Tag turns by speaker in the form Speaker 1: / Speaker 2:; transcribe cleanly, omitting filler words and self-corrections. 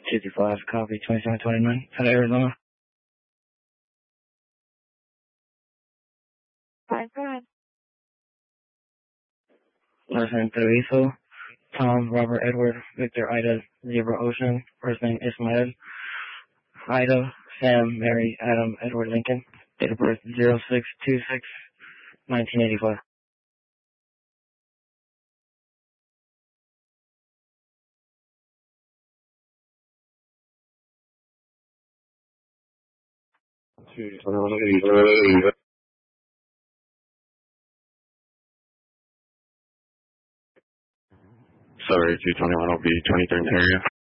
Speaker 1: 55, copy, 2729, out of Arizona.
Speaker 2: Fine, go ahead.
Speaker 1: Last name Treviso, Tom, Robert, Edward, Victor, Ida, Zebra, Ocean. First name Ismael, Ida, Sam, Mary, Adam, Edward, Lincoln. Date of birth 0626, 1985.
Speaker 3: Sorry, 221 will be 23rd area.